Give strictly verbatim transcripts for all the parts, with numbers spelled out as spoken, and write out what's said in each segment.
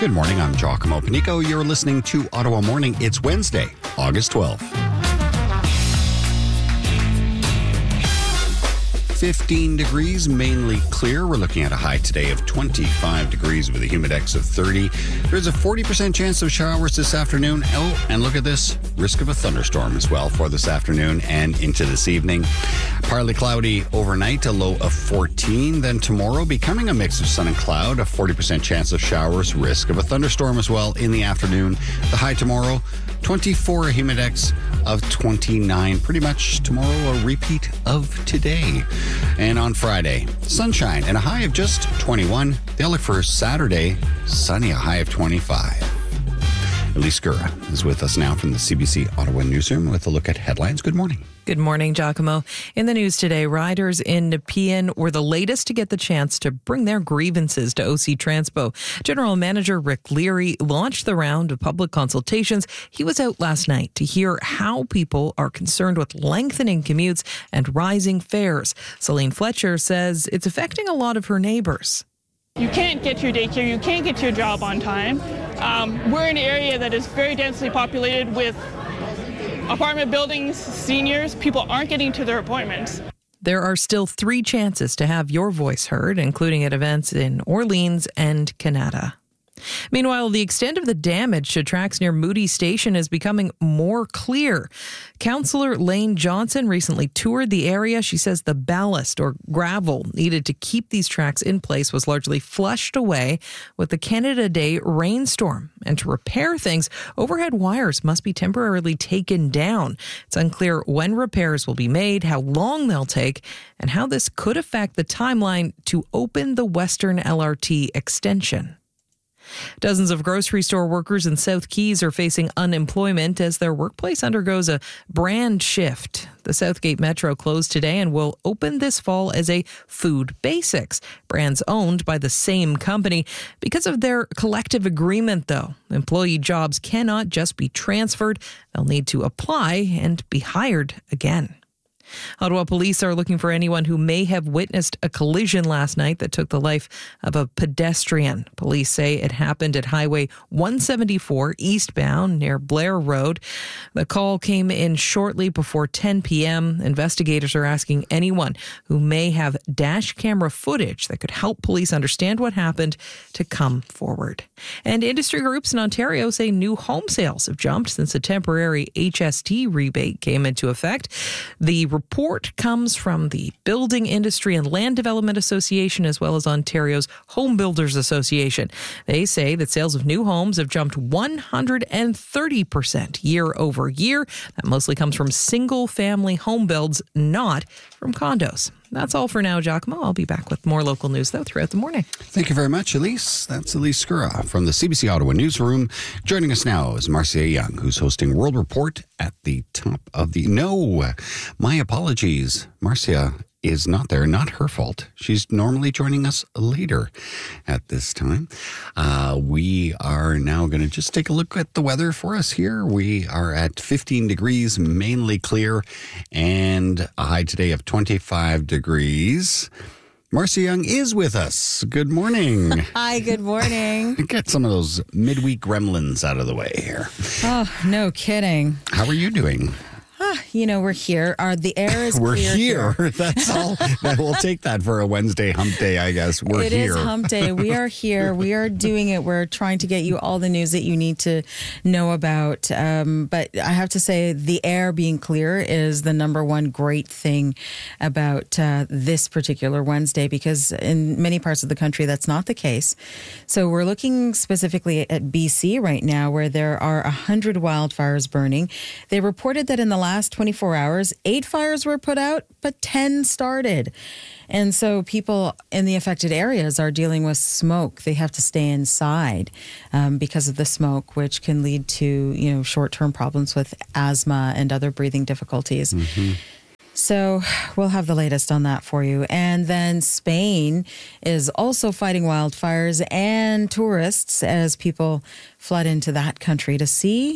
Good morning, I'm Giacomo Panico. You're listening to Ottawa Morning. It's Wednesday, August twelfth. fifteen degrees, mainly clear. We're looking at a high today of twenty-five degrees with a humidex of thirty. There's a forty percent chance of showers this afternoon. Oh, and look at this. Risk of a thunderstorm as well for this afternoon and into this evening. Partly cloudy overnight, a low of fourteen. Then tomorrow, becoming a mix of sun and cloud, a forty percent chance of showers, risk of a thunderstorm as well in the afternoon. The high tomorrow, twenty-four, a humidex of twenty-nine. Pretty much tomorrow, a repeat of today. And on Friday, sunshine and a high of just twenty-one. They'll look for Saturday, sunny, a high of twenty-five. Elise Gura is with us now from the C B C Ottawa Newsroom with a look at headlines. Good morning. Good morning, Giacomo. In the news today, riders in Nepean were the latest to get the chance to bring their grievances to O C Transpo. General Manager Rick Leary launched the round of public consultations. He was out last night to hear how people are concerned with lengthening commutes and rising fares. Celine Fletcher says it's affecting a lot of her neighbors. You can't get your daycare, you can't get your job on time. Um, we're in an area that is very densely populated with apartment buildings, seniors. People aren't getting to their appointments. There are still three chances to have your voice heard, including at events in Orleans and Canada. Meanwhile, the extent of the damage to tracks near Moody Station is becoming more clear. Councillor Lane Johnson recently toured the area. She says the ballast or gravel needed to keep these tracks in place was largely flushed away with the Canada Day rainstorm. And to repair things, overhead wires must be temporarily taken down. It's unclear when repairs will be made, how long they'll take, and how this could affect the timeline to open the Western L R T extension. Dozens of grocery store workers in South Keys are facing unemployment as their workplace undergoes a brand shift. The Southgate Metro closed today and will open this fall as a Food Basics, brands owned by the same company. Because of their collective agreement, though, employee jobs cannot just be transferred. They'll need to apply and be hired again. Ottawa police are looking for anyone who may have witnessed a collision last night that took the life of a pedestrian. Police say it happened at Highway one seventy-four eastbound near Blair Road. The call came in shortly before ten p.m. Investigators are asking anyone who may have dash camera footage that could help police understand what happened to come forward. And industry groups in Ontario say new home sales have jumped since a temporary H S T rebate came into effect. The report comes from the Building Industry and Land Development Association as well as Ontario's Home Builders Association. They say that sales of new homes have jumped one hundred thirty percent year over year. That mostly comes from single-family home builds, not from condos. That's all for now, Giacomo. I'll be back with more local news, though, throughout the morning. Thank you very much, Elise. That's Elise Skura from the C B C Ottawa Newsroom. Joining us now is Marcia Young, who's hosting World Report at the top of the... No, my apologies. Marcia is not there. Not her fault. She's normally joining us later at this time. Uh, we are now going to just take a look at the weather for us here. We are at fifteen degrees, mainly clear, and a high today of twenty-five degrees. Marcia Young is with us. Good morning. Hi, good morning. Get some of those midweek gremlins out of the way here. Oh, no kidding. How are you doing? Ah, you know, we're here. Our, the air is We're clear here. here. That's all. That we'll take that for a Wednesday hump day, I guess. We're It here. is hump day. We are here. We are doing it. We're trying to get you all the news that you need to know about. Um, but I have to say, the air being clear is the number one great thing about uh, this particular Wednesday, because in many parts of the country, that's not the case. So we're looking specifically at B C right now, where there are one hundred wildfires burning. They reported that in the last twenty-four hours, eight fires were put out, but ten started. And so people in the affected areas are dealing with smoke. They have to stay inside um, because of the smoke, which can lead to, you know, short-term problems with asthma and other breathing difficulties. Mm-hmm. So we'll have the latest on that for you. And then Spain is also fighting wildfires and tourists as people flood into that country to see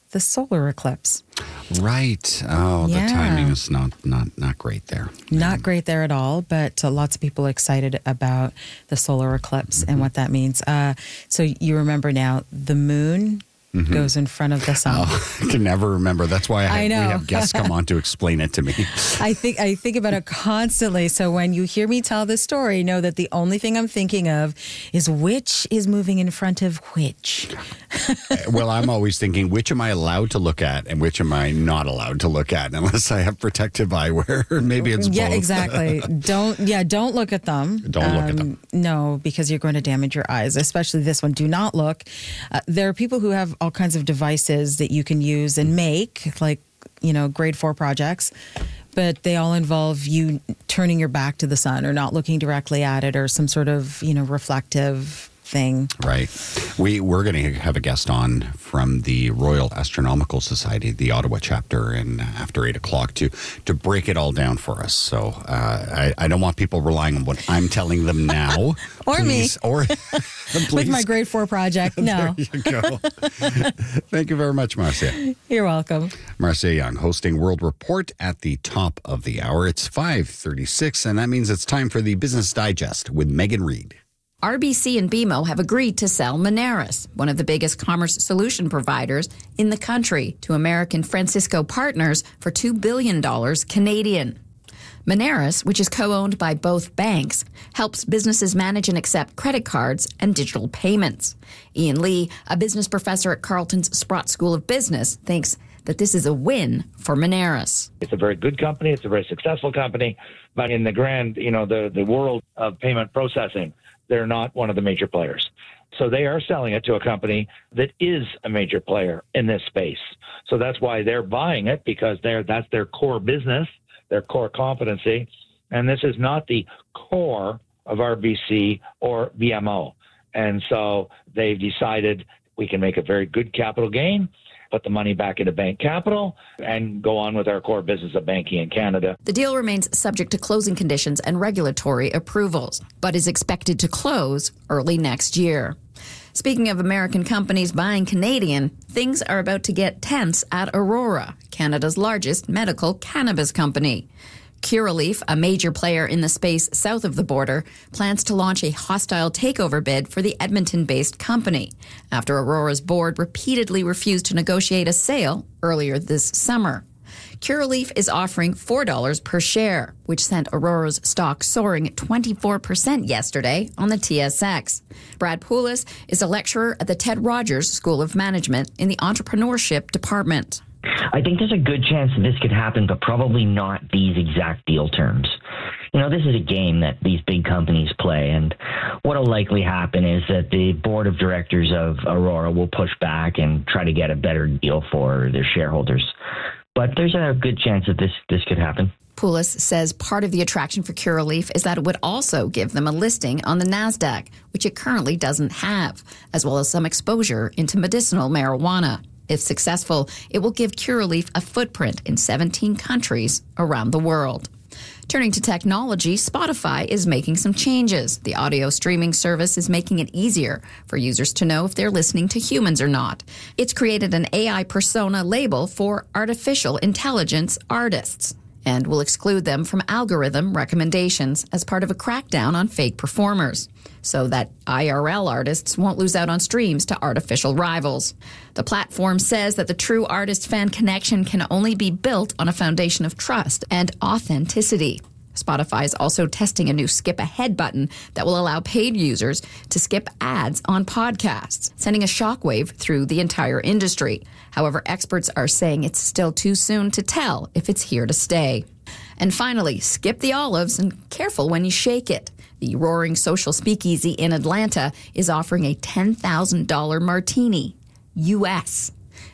the solar eclipse. Right. Oh, Yeah. the timing is not, not, not great there. Not great there at all, but uh, lots of people excited about the solar eclipse Mm-hmm. and what that means. Uh, so you remember now, the moon Mm-hmm. goes in front of the sun. Oh, I can never remember. That's why I, have, I know. we have guests come on to explain it to me. I think I think about it constantly. So when you hear me tell this story, know that the only thing I'm thinking of is which is moving in front of which. Well, I'm always thinking, which am I allowed to look at and which am I not allowed to look at unless I have protective eyewear? Maybe it's Yeah, both. exactly. Don't yeah, don't look at them. Don't look at them. No, because you're going to damage your eyes, especially this one. Do not look. Uh, there are people who have all kinds of devices that you can use and make, like, you know, grade four projects, but they all involve you turning your back to the sun or not looking directly at it or some sort of, you know, reflective thing. Right. We, we're going to have a guest on from the Royal Astronomical Society, the Ottawa chapter, and after eight o'clock to to break it all down for us. So uh, I, I don't want people relying on what I'm telling them now. Or please, me. Or With please. my grade four project. No, There you go. Thank you very much, Marcia. you're welcome. Marcia Young hosting World Report at the top of the hour. It's five thirty-six, and that means it's time for the Business Digest with Megan Reed. R B C and B M O have agreed to sell Moneris, one of the biggest commerce solution providers in the country, to American Francisco Partners for two billion dollars Canadian. Moneris, which is co-owned by both banks, helps businesses manage and accept credit cards and digital payments. Ian Lee, a business professor at Carleton's Sprott School of Business, thinks that this is a win for Moneris. It's a very good company. It's a very successful company. But in the grand, you know, the, the world of payment processing, they're not one of the major players. So they are selling it to a company that is a major player in this space. So that's why they're buying it, because they're that's their core business, their core competency. And this is not the core of R B C or B M O. And so they've decided we can make a very good capital gain, put the money back into bank capital, and go on with our core business of banking in Canada. The deal remains subject to closing conditions and regulatory approvals, but is expected to close early next year. Speaking of American companies buying Canadian, things are about to get tense at Aurora, Canada's largest medical cannabis company. Curaleaf, a major player in the space south of the border, plans to launch a hostile takeover bid for the Edmonton-based company after Aurora's board repeatedly refused to negotiate a sale earlier this summer. Curaleaf is offering four dollars per share, which sent Aurora's stock soaring twenty-four percent yesterday on the T S X. Brad Poulos is a lecturer at the Ted Rogers School of Management in the Entrepreneurship Department. I think there's a good chance that this could happen, but probably not these exact deal terms. You know, this is a game that these big companies play, and what will likely happen is that the board of directors of Aurora will push back and try to get a better deal for their shareholders. But there's a good chance that this, this could happen. Poulos says part of the attraction for Curaleaf is that it would also give them a listing on the NASDAQ, which it currently doesn't have, as well as some exposure into medicinal marijuana. If successful, it will give Curaleaf a footprint in seventeen countries around the world. Turning to technology, Spotify is making some changes. The audio streaming service is making it easier for users to know if they're listening to humans or not. It's created an A I persona label for artificial intelligence artists and will exclude them from algorithm recommendations as part of a crackdown on fake performers, so that I R L artists won't lose out on streams to artificial rivals. The platform says that the true artist-fan connection can only be built on a foundation of trust and authenticity. Spotify is also testing a new skip ahead button that will allow paid users to skip ads on podcasts, sending a shockwave through the entire industry. However, experts are saying it's still too soon to tell if it's here to stay. And finally, skip the olives and careful when you shake it. The Roaring Social Speakeasy in Atlanta is offering a ten thousand dollars martini, U S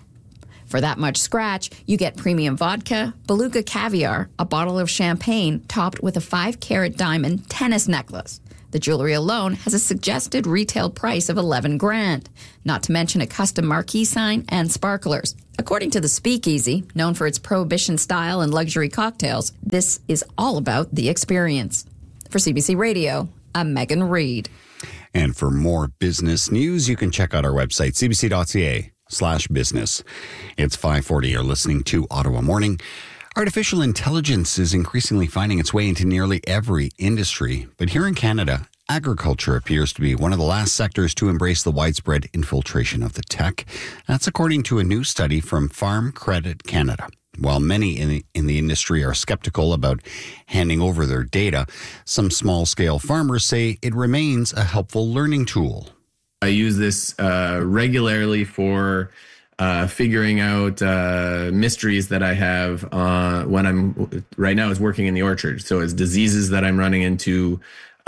For that much scratch, you get premium vodka, beluga caviar, a bottle of champagne topped with a five-carat diamond tennis necklace. The jewelry alone has a suggested retail price of eleven grand, not to mention a custom marquee sign and sparklers. According to the Speakeasy, known for its prohibition style and luxury cocktails, this is all about the experience. For C B C Radio, I'm Megan Reed. And for more business news, you can check out our website, c b c dot c a. slash business. It's five forty. You're listening to Ottawa Morning. Artificial intelligence is increasingly finding its way into nearly every industry. But here in Canada, agriculture appears to be one of the last sectors to embrace the widespread infiltration of the tech. That's according to a new study from Farm Credit Canada. While many in the, in the industry are skeptical about handing over their data, some small-scale farmers say it remains a helpful learning tool. I use this uh, regularly for uh, figuring out uh, mysteries that I have uh, when I'm, right now is working in the orchard. So it's diseases that I'm running into,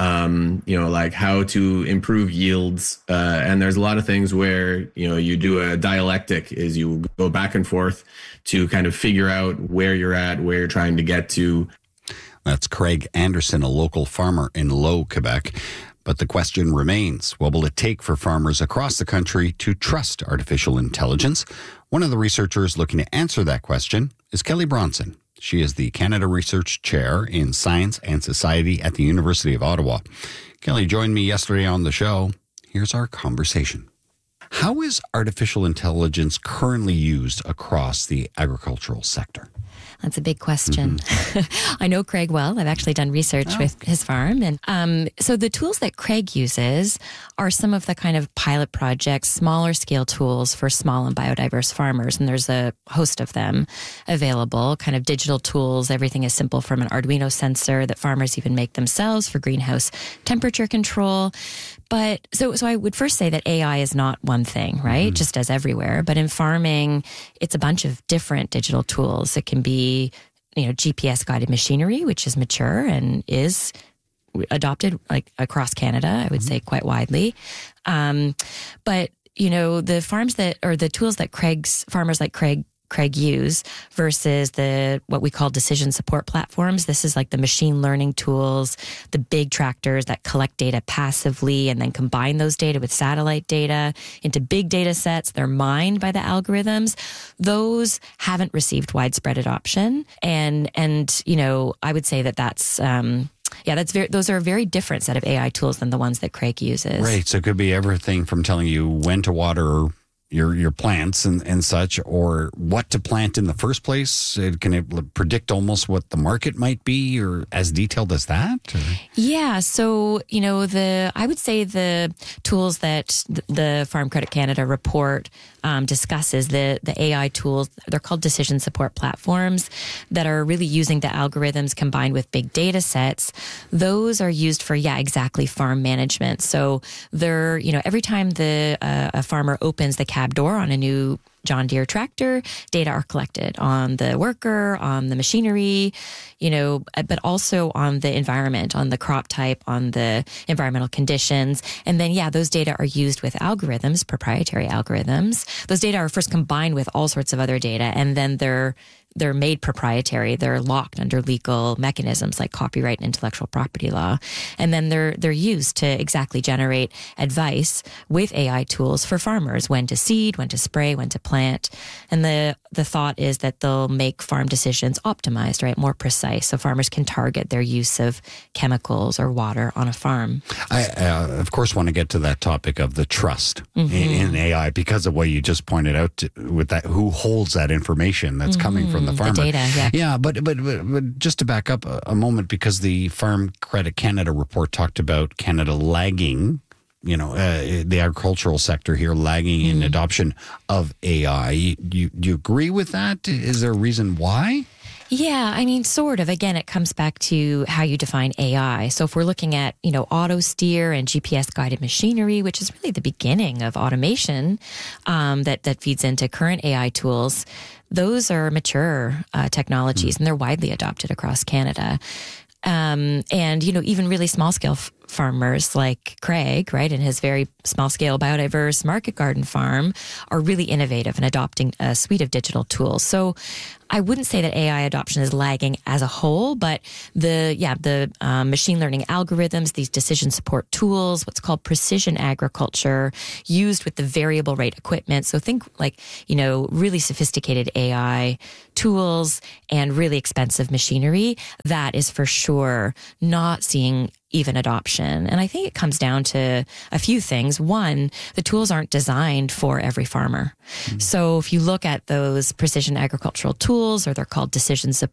um, you know, like how to improve yields. Uh, and there's a lot of things where, you know, you do a dialectic is you go back and forth to kind of figure out where you're at, where you're trying to get to. That's Craig Anderson, a local farmer in Low, Quebec. But the question remains, what will it take for farmers across the country to trust artificial intelligence? One of the researchers looking to answer that question is Kelly Bronson. She is the Canada Research Chair in Science and Society at the University of Ottawa. Kelly joined me yesterday on the show. Here's our conversation. How is artificial intelligence currently used across the agricultural sector? That's a big question. Mm-hmm. I know Craig well. I've actually done research oh. with his farm. And um, so the tools that Craig uses are some of the kind of pilot projects, smaller scale tools for small and biodiverse farmers. And there's a host of them available, kind of digital tools. Everything is simple from an Arduino sensor that farmers even make themselves for greenhouse temperature control. But so so I would first say that A I is not one thing, right? Mm-hmm. Just as everywhere. But in farming, it's a bunch of different digital tools. It can be, you know, G P S guided machinery, which is mature and is adopted like across Canada, I would mm-hmm. say quite widely. Um, but, you know, the farms that, or the tools that Craig's, farmers like Craig Craig use versus the what we call decision support platforms. This is like the machine learning tools, the big tractors that collect data passively and then combine those data with satellite data into big data sets. They're mined by the algorithms. Those haven't received widespread adoption. And, and you know, I would say that that's... Um, Yeah, that's very, those are a very different set of A I tools than the ones that Craig uses. Right. So it could be everything from telling you when to water your your plants and, and such, or what to plant in the first place. It, can it predict almost what the market might be, or as detailed as that? Or? Yeah. So, you know, the I would say the tools that the Farm Credit Canada report um, discusses, the, the A I tools, they're called decision support platforms that are really using the algorithms combined with big data sets. Those are used for, yeah, exactly farm management. So they're, you know, every time the uh, a farmer opens the cab door on a new John Deere tractor, data are collected on the worker, on the machinery, you know, but also on the environment, on the crop type, on the environmental conditions. And then, yeah, those data are used with algorithms, proprietary algorithms. Those data are first combined with all sorts of other data, and then they're they're made proprietary. They're locked under legal mechanisms like copyright and intellectual property law. And then they're they're used to exactly generate advice with A I tools for farmers, when to seed, when to spray, when to plant. And the the thought is that they'll make farm decisions optimized, right? More precise, so farmers can target their use of chemicals or water on a farm. I, uh, of course, want to get to that topic of the trust mm-hmm. in, in A I because of what you just pointed out to, with that, who holds that information that's mm-hmm. coming from the farmer. The data, yeah. Yeah, but, but, but, but just to back up a, a moment, because the Farm Credit Canada report talked about Canada lagging, you know, uh, the agricultural sector here lagging mm-hmm. in adoption of A I. You, you, do you agree with that? Is there a reason why? Yeah, I mean, sort of. Again, it comes back to how you define A I. So if we're looking at, you know, auto steer and G P S guided machinery, which is really the beginning of automation um, that, that feeds into current A I tools, those are mature uh, technologies mm. and they're widely adopted across Canada. Um, and, you know, even really small scale f- farmers like Craig, right, and his very small scale biodiverse market garden farm are really innovative in adopting a suite of digital tools. So I wouldn't say that A I adoption is lagging as a whole, but the, yeah, the um, machine learning algorithms, these decision support tools, what's called precision agriculture, used with the variable rate equipment. So think like, you know, really sophisticated A I tools and really expensive machinery. That is for sure not seeing even adoption. And I think it comes down to a few things. One, the tools aren't designed for every farmer. Mm-hmm. So if you look at those precision agricultural tools, or they're called decision